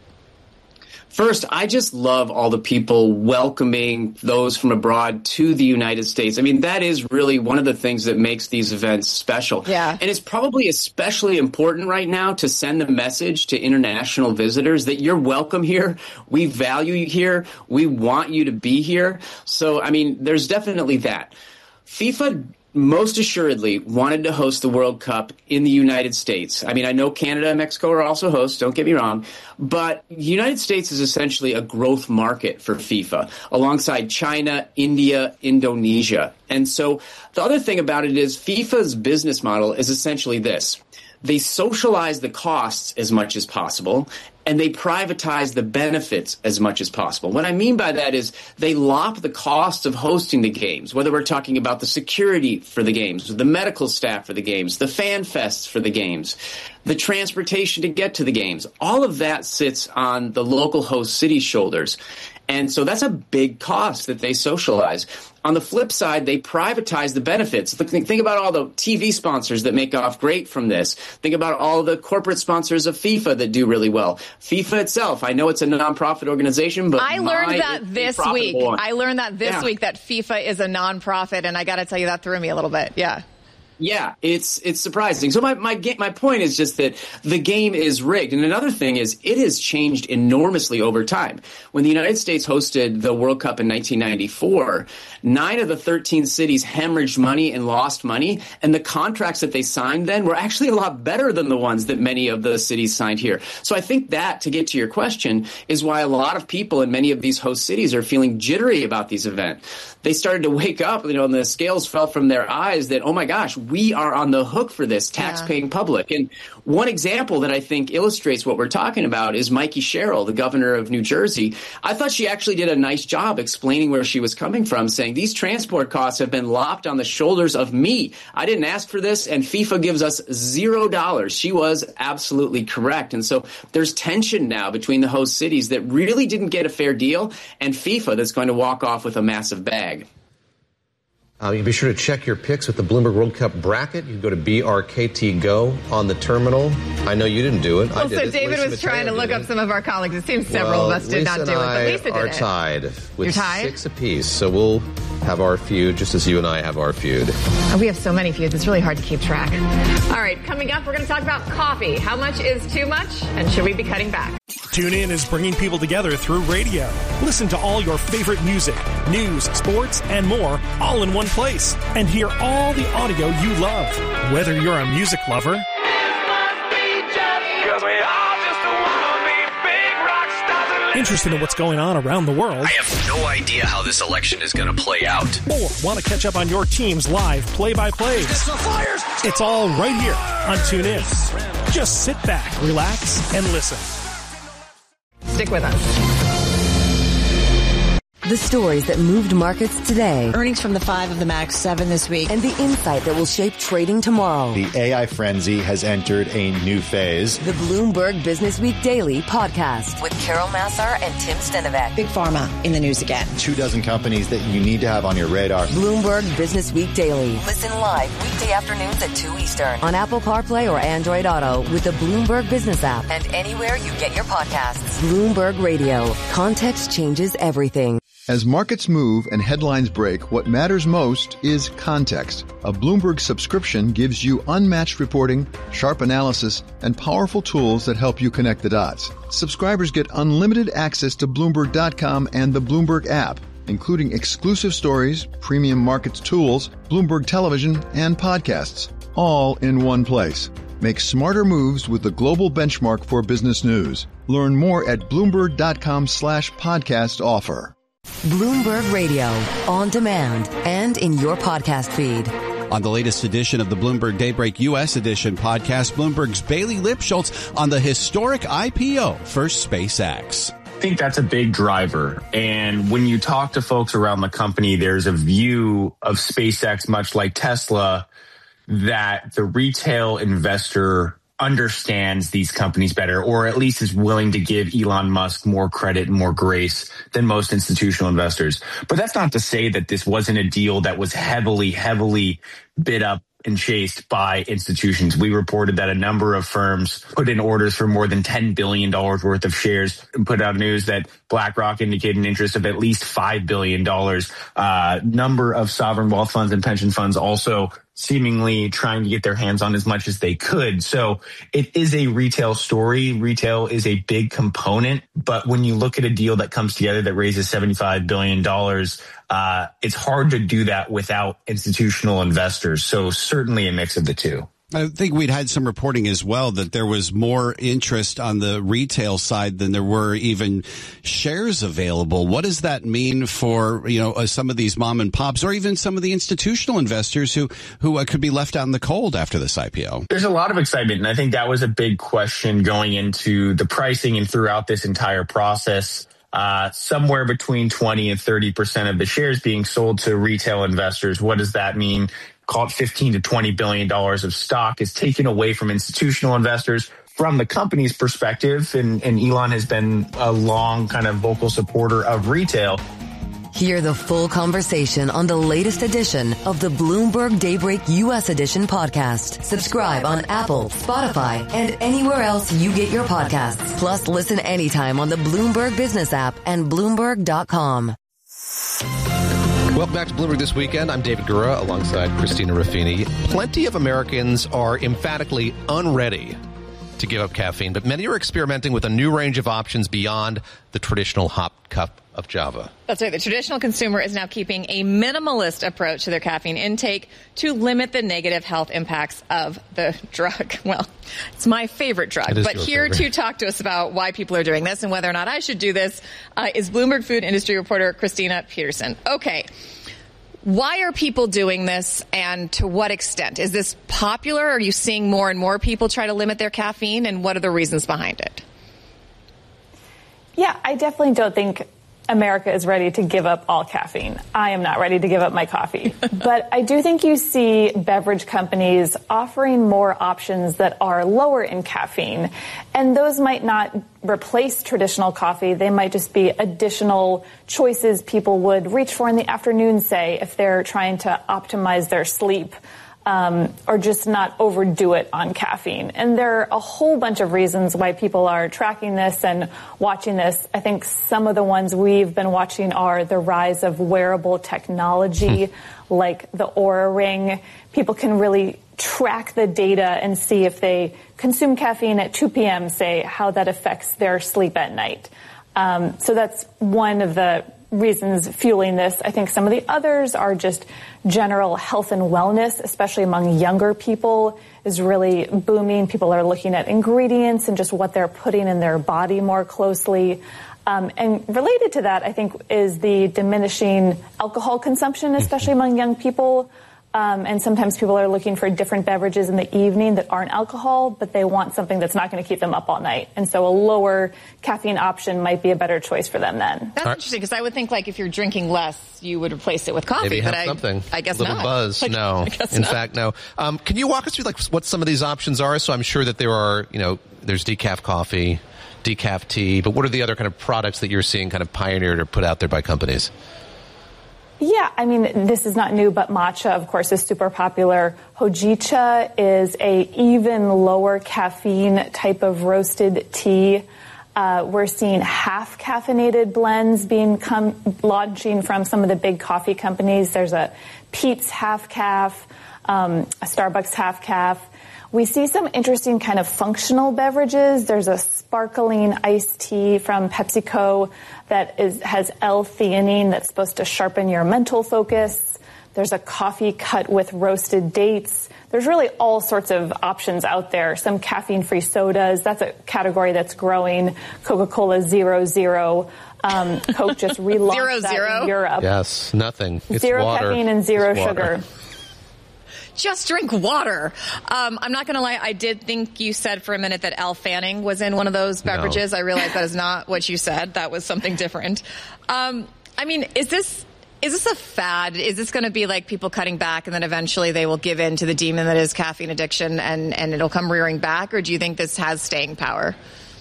First, I just love all the people welcoming those from abroad to the United States. I mean, that is really one of the things that makes these events special. Yeah. And it's probably especially important right now to send the message to international visitors that you're welcome here. We value you here. We want you to be here. So, I mean, there's definitely that. FIFA most assuredly wanted to host the World Cup in the United States. I mean, I know Canada and Mexico are also hosts, don't get me wrong, but the United States is essentially a growth market for FIFA, alongside China, India, Indonesia. And so the other thing about it is FIFA's business model is essentially this. They socialize the costs as much as possible, and they privatize the benefits as much as possible. What I mean by that is they lop the cost of hosting the games, whether we're talking about the security for the games, the medical staff for the games, the fan fests for the games, the transportation to get to the games. All of that sits on the local host city's shoulders. And so that's a big cost that they socialize. On the flip side, they privatize the benefits. Think about all the TV sponsors that make off great from this. Think about all the corporate sponsors of FIFA that do really well. FIFA itself, I know it's a nonprofit organization, but I learned that this week. I learned that this week that FIFA is a nonprofit, and I got to tell you, that threw me a little bit. Yeah. Yeah, it's surprising. So my point is just that the game is rigged. And another thing is it has changed enormously over time. When the United States hosted the World Cup in 1994, 9 of the 13 cities hemorrhaged money and lost money. And the contracts that they signed then were actually a lot better than the ones that many of the cities signed here. So I think that, to get to your question, is why a lot of people in many of these host cities are feeling jittery about these events. They started to wake up, and the scales fell from their eyes that, oh my gosh, we are on the hook for this tax-paying public. And one example that I think illustrates what we're talking about is Mikey Sherrill, the governor of New Jersey. I thought she actually did a nice job explaining where she was coming from, saying these transport costs have been lopped on the shoulders of me. I didn't ask for this, and FIFA gives us $0. She was absolutely correct. And so there's tension now between the host cities that really didn't get a fair deal and FIFA that's going to walk off with a massive bag. You be sure to check your picks with the Bloomberg World Cup bracket. You can go to BRKT Go on the terminal. I know you didn't do it. Well, so David was trying to look up some of our colleagues. It seems several of us did not do it, but Lisa did it. Are tied with 6 apiece. So we'll have our feud just as you and I have our feud. Oh, we have so many feuds. It's really hard to keep track. All right, coming up, we're going to talk about coffee. How much is too much, and should we be cutting back? TuneIn is bringing people together through radio. Listen to all your favorite music, news, sports, and more, all in one place. And hear all the audio you love. Whether you're a music lover interested in what's going on around the world, I have no idea how this election is going to play out, or want to catch up on your team's live play-by-plays. It's all right here on TuneIn. Just sit back, relax, and listen. Stick with us. The stories that moved markets today. Earnings from the 5 of the Max 7 this week. And the insight that will shape trading tomorrow. The AI frenzy has entered a new phase. The Bloomberg Business Week Daily podcast with Carol Massar and Tim Stenovec. Big Pharma in the news again. 24 companies that you need to have on your radar. Bloomberg Business Week Daily. Listen live weekday afternoons at 2 Eastern on Apple CarPlay or Android Auto with the Bloomberg Business app and anywhere you get your podcasts. Bloomberg Radio. Context changes everything. As markets move and headlines break, what matters most is context. A Bloomberg subscription gives you unmatched reporting, sharp analysis, and powerful tools that help you connect the dots. Subscribers get unlimited access to Bloomberg.com and the Bloomberg app, including exclusive stories, premium markets tools, Bloomberg television, and podcasts, all in one place. Make smarter moves with the global benchmark for business news. Learn more at Bloomberg.com/podcast offer. Bloomberg Radio, on demand and in your podcast feed. On the latest edition of the Bloomberg Daybreak U.S. Edition podcast, Bloomberg's Bailey Lipschultz on the historic IPO for SpaceX. I think that's a big driver. And when you talk to folks around the company, there's a view of SpaceX, much like Tesla, that the retail investor understands these companies better, or at least is willing to give Elon Musk more credit and more grace than most institutional investors. But that's not to say that this wasn't a deal that was heavily bid up and chased by institutions. We reported that a number of firms put in orders for more than $10 billion worth of shares and put out news that BlackRock indicated an interest of at least $5 billion. Number of sovereign wealth funds and pension funds also seemingly trying to get their hands on as much as they could. So it is a retail story. Retail is a big component. But when you look at a deal that comes together that raises $75 billion, it's hard to do that without institutional investors. So certainly a mix of the two. I think we'd had some reporting as well that there was more interest on the retail side than there were even shares available. What does that mean for, some of these mom and pops or even some of the institutional investors who could be left out in the cold after this IPO? There's a lot of excitement, and I think that was a big question going into the pricing and throughout this entire process. Somewhere between 20 and 30% of the shares being sold to retail investors. What does that mean? Call it $15 to $20 billion of stock is taken away from institutional investors. From the company's perspective, and Elon has been a long kind of vocal supporter of retail. Hear the full conversation on the latest edition of the Bloomberg Daybreak U.S. Edition podcast. Subscribe on Apple, Spotify, and anywhere else you get your podcasts. Plus, listen anytime on the Bloomberg Business app and Bloomberg.com. Welcome back to Bloomberg This Weekend. I'm David Gura alongside Christina Ruffini. Plenty of Americans are emphatically unready to give up caffeine, but many are experimenting with a new range of options beyond the traditional hot cup of Java. That's right. The traditional consumer is now keeping a minimalist approach to their caffeine intake to limit the negative health impacts of the drug. Well, it's my favorite drug. But here to talk to us about why people are doing this and whether or not I should do this is Bloomberg food industry reporter Christina Peterson. Okay. Why are people doing this, and to what extent? Is this popular? Are you seeing more and more people try to limit their caffeine, and what are the reasons behind it? Yeah, I definitely don't think America is ready to give up all caffeine. I am not ready to give up my coffee. But I do think you see beverage companies offering more options that are lower in caffeine. And those might not replace traditional coffee. They might just be additional choices people would reach for in the afternoon, say, if they're trying to optimize their sleep. Or just not overdo it on caffeine. And there are a whole bunch of reasons why people are tracking this and watching this. I think some of the ones we've been watching are the rise of wearable technology, like the Oura Ring. People can really track the data and see if they consume caffeine at 2 p.m., say, how that affects their sleep at night. So that's one of the reasons fueling this. I think some of the others are just general health and wellness, especially among younger people, is really booming. People are looking at ingredients and just what they're putting in their body more closely. And related to that, I think, is the diminishing alcohol consumption, especially among young people. And sometimes people are looking for different beverages in the evening that aren't alcohol, but they want something that's not going to keep them up all night. And so a lower caffeine option might be a better choice for them then. That's interesting, because I would think, like, if you're drinking less, you would replace it with coffee. Maybe have something. I guess a little not. Buzz. No. In fact, no. Can you walk us through, like, what some of these options are? So I'm sure that there are, there's decaf coffee, decaf tea, but what are the other kind of products that you're seeing kind of pioneered or put out there by companies? Yeah, I mean, this is not new, but matcha, of course, is super popular. Hojicha is a even lower caffeine type of roasted tea. We're seeing half caffeinated blends launching from some of the big coffee companies. There's a Peet's half calf, a Starbucks half calf. We see some interesting kind of functional beverages. There's a sparkling iced tea from PepsiCo that has L-theanine that's supposed to sharpen your mental focus. There's a coffee cut with roasted dates. There's really all sorts of options out there. Some caffeine-free sodas. That's a category that's growing. Coca-Cola 0.0. Coke just relaunched that in Europe. Yes, nothing. It's zero water. caffeine and zero It's water. sugar. Just drink water. I'm not going to lie. I did think you said for a minute that Elle Fanning was in one of those beverages. No. I realized that is not what you said. That was something different. I mean, is this a fad? Is this going to be like people cutting back and then eventually they will give in to the demon that is caffeine addiction and it'll come rearing back? Or do you think this has staying power?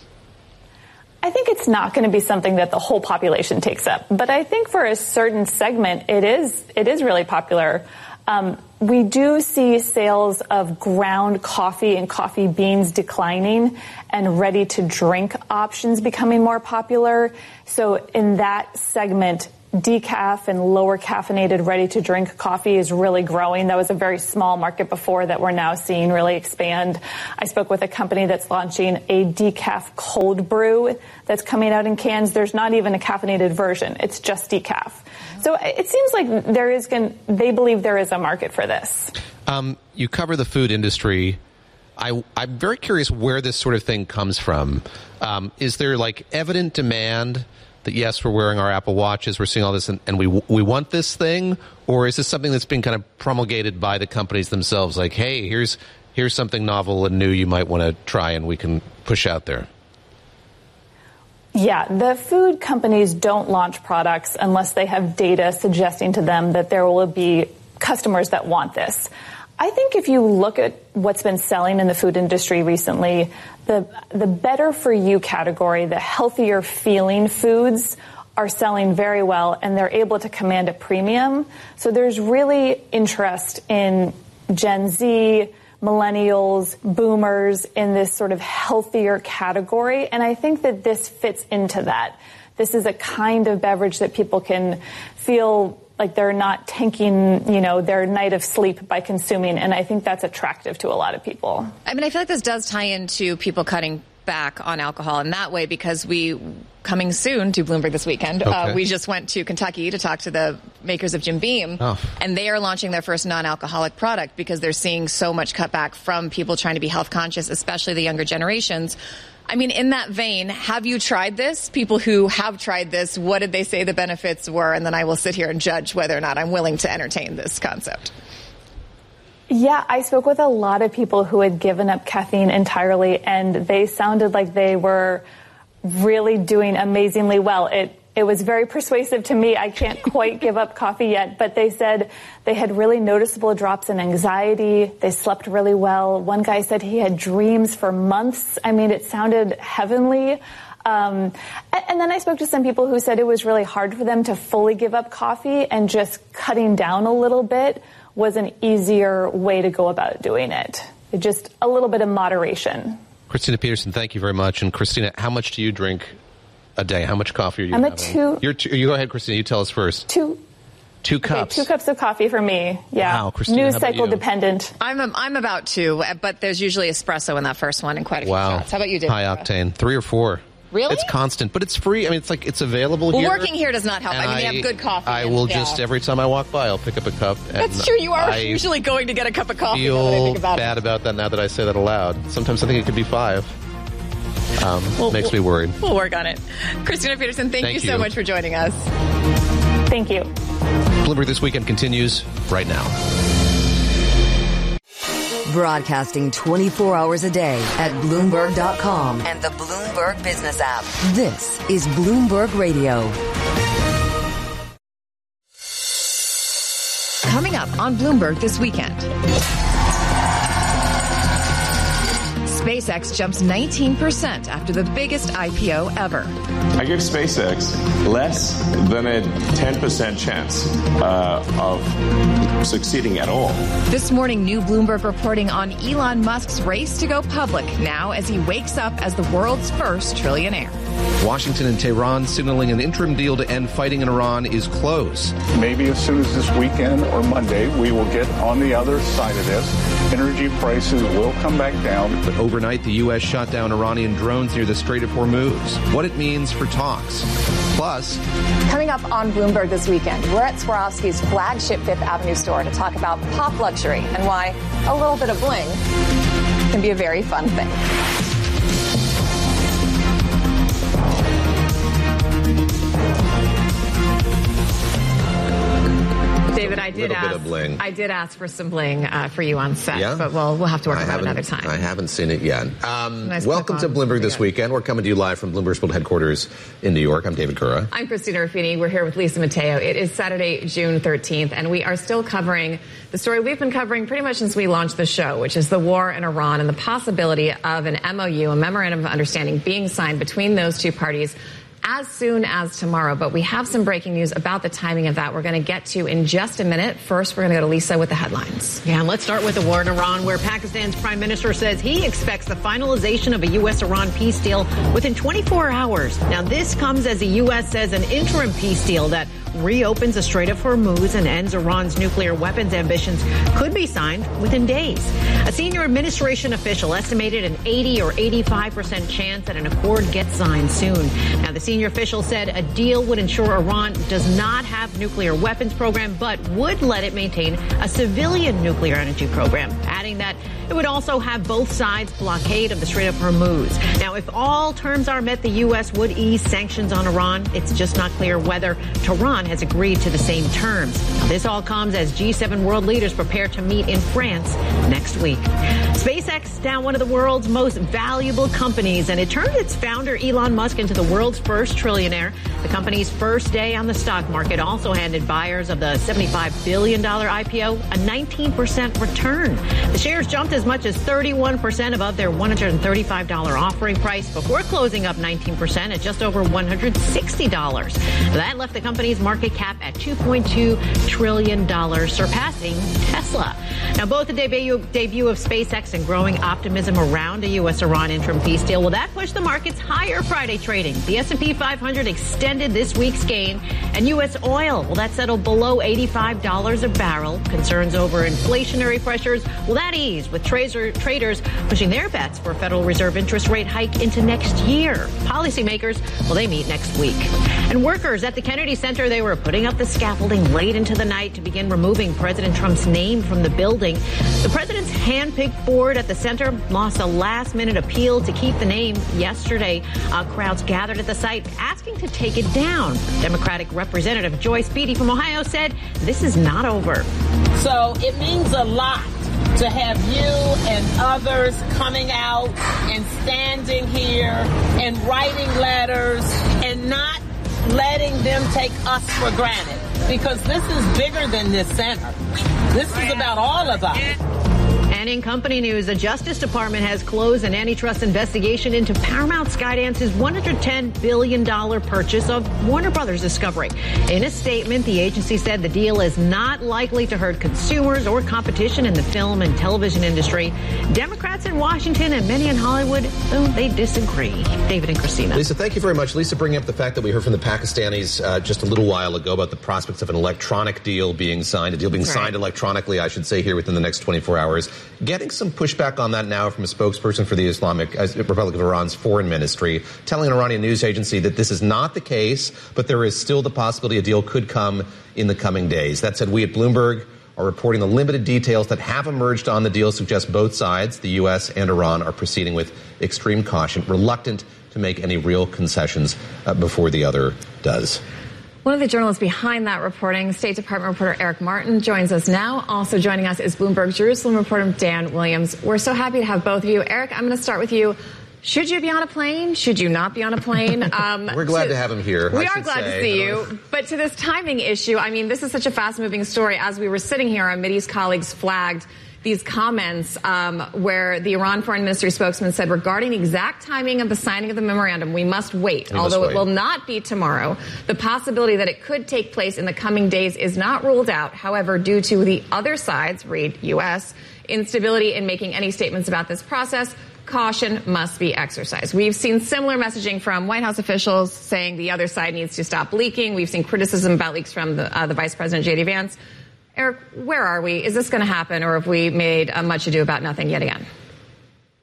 I think it's not going to be something that the whole population takes up. But I think for a certain segment, it is really popular. We do see sales of ground coffee and coffee beans declining and ready-to-drink options becoming more popular. So in that segment, decaf and lower caffeinated ready-to-drink coffee is really growing. That was a very small market before that we're now seeing really expand. I spoke with a company that's launching a decaf cold brew that's coming out in cans. There's not even a caffeinated version. It's just decaf. So it seems like they believe there is a market for this. You cover the food industry. I'm very curious where this sort of thing comes from. Is there like evident demand that, yes, we're wearing our Apple Watches, we're seeing all this, and we want this thing? Or is this something that's been kind of promulgated by the companies themselves? Like, hey, here's something novel and new you might want to try and we can push out there. Yeah, the food companies don't launch products unless they have data suggesting to them that there will be customers that want this. I think if you look at what's been selling in the food industry recently, the better for you category, the healthier feeling foods are selling very well and they're able to command a premium. So there's really interest in Gen Z, millennials, boomers in this sort of healthier category. And I think that this fits into that. This is a kind of beverage that people can feel like they're not tanking, their night of sleep by consuming. And I think that's attractive to a lot of people. I mean, I feel like this does tie into people cutting back on alcohol in that way because coming soon to Bloomberg this weekend, we just went to Kentucky to talk to the makers of Jim Beam, and they are launching their first non-alcoholic product because they're seeing so much cutback from people trying to be health conscious, especially the younger generations. I mean, in that vein, have you tried this? People who have tried this, what did they say the benefits were? And then I will sit here and judge whether or not I'm willing to entertain this concept. Yeah, I spoke with a lot of people who had given up caffeine entirely, and they sounded like they were really doing amazingly well. It was very persuasive to me. I can't quite give up coffee yet, but they said they had really noticeable drops in anxiety. They slept really well. One guy said he had dreams for months. I mean, it sounded heavenly. And then I spoke to some people who said it was really hard for them to fully give up coffee, and just cutting down a little bit was an easier way to go about doing it. Just a little bit of moderation. Christina Peterson, thank you very much. And Christina, how much do you drink a day? How much coffee are you having? You go ahead, Christina. You tell us first. Two cups. Okay, 2 cups of coffee for me. Yeah. Wow, Christina, News cycle dependent. I'm about 2, but there's usually espresso in that first one and quite a few shots. How about you, Dave? High octane. 3 or 4. Really? It's constant, but it's free. I mean, it's available here. Working here does not help. I mean, they have good coffee. I will just, every time I walk by, I'll pick up a cup. That's true. You are usually going to get a cup of coffee. I feel bad about that now that I say that aloud. Sometimes I think it could be 5. Makes me worried. We'll work on it. Christina Peterson, thank you so much for joining us. Thank you. Bloomberg This Weekend continues right now. Broadcasting 24 hours a day at Bloomberg.com and the Bloomberg Business app. This is Bloomberg Radio. Coming up on Bloomberg This Weekend. SpaceX jumps 19% after the biggest IPO ever. I give SpaceX less than a 10% chance of succeeding at all. This morning, new Bloomberg reporting on Elon Musk's race to go public now as he wakes up as the world's first trillionaire. Washington and Tehran signaling an interim deal to end fighting in Iran is close. Maybe as soon as this weekend or Monday, we will get on the other side of this. Energy prices will come back down. But over overnight, the U.S. shot down Iranian drones near the Strait of Hormuz. What it means for talks. Plus, coming up on Bloomberg this weekend, we're at Swarovski's flagship Fifth Avenue store to talk about pop luxury and why a little bit of bling can be a very fun thing. David, I did ask for some bling for you on set, but we'll have to work on that another time. I haven't seen it yet. Welcome to Bloomberg This Weekend. We're coming to you live from Bloomberg's World Headquarters in New York. I'm David Gura. I'm Christina Ruffini. We're here with Lisa Mateo. It is Saturday, June 13th, and we are still covering the story we've been covering pretty much since we launched the show, which is the war in Iran and the possibility of an MOU, a memorandum of understanding, being signed between those two parties as soon as tomorrow. But we have some breaking news about the timing of that we're going to get to in just a minute. First, we're going to go to Lisa with the headlines. Yeah, and let's start with the war in Iran, where Pakistan's prime minister says he expects the finalization of a U.S.-Iran peace deal within 24 hours. Now, this comes as the U.S. says an interim peace deal that reopens the Strait of Hormuz and ends Iran's nuclear weapons ambitions could be signed within days. A senior administration official estimated an 80 or 85% chance that an accord gets signed soon. Now, the senior official said a deal would ensure Iran does not have nuclear weapons program, but would let it maintain a civilian nuclear energy program, adding that it would also have both sides blockade of the Strait of Hormuz. Now, if all terms are met, the U.S. would ease sanctions on Iran. It's just not clear whether Tehran has agreed to the same terms. This all comes as G7 world leaders prepare to meet in France next week. SpaceX, now one of the world's most valuable companies, and it turned its founder Elon Musk into the world's first trillionaire. The company's first day on the stock market also handed buyers of the $75 billion IPO a 19% return. The shares jumped as much as 31% above their $135 offering price before closing up 19% at just over $160. That left the company's market cap at $2.2 trillion, surpassing Tesla. Now, both the debut of SpaceX and growing optimism around a U.S.-Iran interim peace deal, well, that pushed the markets higher Friday trading. The S&P 500 extended this week's gain, and U.S. oil, well, that settled below $85 a barrel. Concerns over inflationary pressures, well, that eased, with traders pushing their bets for a Federal Reserve interest rate hike into next year. Policymakers, well, they meet next week. And workers at the Kennedy Center, they were putting up the scaffolding late into the night to begin removing President Trump's name from the building. The president's hand-picked board at the center lost a last-minute appeal to keep the name yesterday. Crowds gathered at the site asking to take it down. Democratic Representative Joyce Beatty from Ohio said this is not over. So it means a lot to have you and others coming out and standing here and writing letters and not letting them take us for granted, because this is bigger than this center. This is about all of us. And in company news, the Justice Department has closed an antitrust investigation into Paramount Skydance's $110 billion purchase of Warner Brothers Discovery. In a statement, the agency said the deal is not likely to hurt consumers or competition in the film and television industry. Democrats in Washington and many in Hollywood, though, they disagree. David and Christina. Lisa, thank you very much. Lisa, bringing up the fact that we heard from the Pakistanis just a little while ago about the prospects of an electronic deal being signed, signed electronically, I should say, here within the next 24 hours. Getting some pushback on that now from a spokesperson for the Islamic Republic of Iran's foreign ministry, telling an Iranian news agency that this is not the case, but there is still the possibility a deal could come in the coming days. That said, we at Bloomberg are reporting the limited details that have emerged on the deal suggest both sides, the U.S. and Iran, are proceeding with extreme caution, reluctant to make any real concessions before the other does. One of the journalists behind that reporting, State Department reporter Eric Martin, joins us now. Also joining us is Bloomberg Jerusalem reporter Dan Williams. We're so happy to have both of you. Eric, I'm going to start with you. Should you be on a plane? Should you not be on a plane? We're glad to have him here. We are glad to see you. But to this timing issue, I mean, this is such a fast-moving story. As we were sitting here, our Mideast colleagues flagged these comments where the Iran foreign ministry spokesman said, regarding the exact timing of the signing of the memorandum, we must wait. Although it will not be tomorrow, the possibility that it could take place in the coming days is not ruled out. However, due to the other side's, read U.S., instability in making any statements about this process, caution must be exercised. We've seen similar messaging from White House officials saying the other side needs to stop leaking. We've seen criticism about leaks from the Vice President, J.D. Vance. Eric, where are we? Is this going to happen, or have we made much ado about nothing yet again?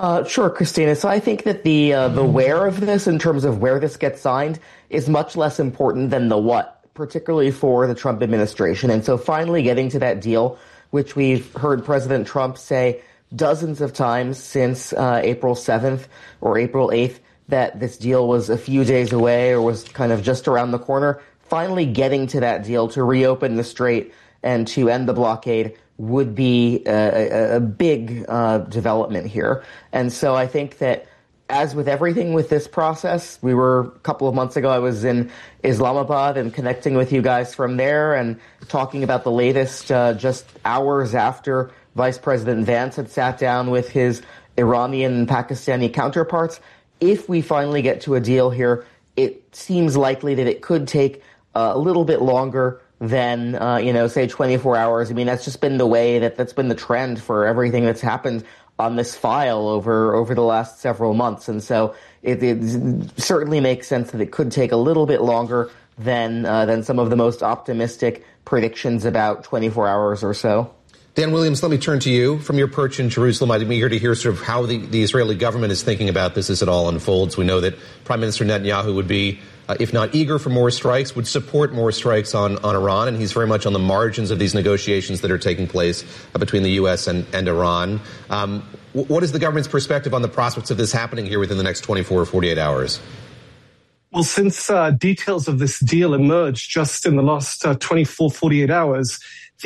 Sure, Christina. So I think that the where of this, in terms of where this gets signed, is much less important than the what, particularly for the Trump administration. And so finally getting to that deal, which we've heard President Trump say dozens of times since April 7th or April 8th, that this deal was a few days away or was kind of just around the corner. Finally getting to that deal to reopen the strait and to end the blockade would be a big development here. And so I think that, as with everything with this process, a couple of months ago, I was in Islamabad and connecting with you guys from there and talking about the latest just hours after Vice President Vance had sat down with his Iranian and Pakistani counterparts. If we finally get to a deal here, it seems likely that it could take a little bit longer than, say 24 hours. I mean, that's just been the way that's been the trend for everything that's happened on this file over the last several months. And so it certainly makes sense that it could take a little bit longer than some of the most optimistic predictions about 24 hours or so. Dan Williams, let me turn to you. From your perch in Jerusalem, I'd be eager to hear sort of how the Israeli government is thinking about this as it all unfolds. We know that Prime Minister Netanyahu would be, if not eager for more strikes, would support more strikes on Iran, and he's very much on the margins of these negotiations that are taking place between the U.S. and Iran. What is the government's perspective on the prospects of this happening here within the next 24 or 48 hours? Well, since details of this deal emerged just in the last 24, 48 hours,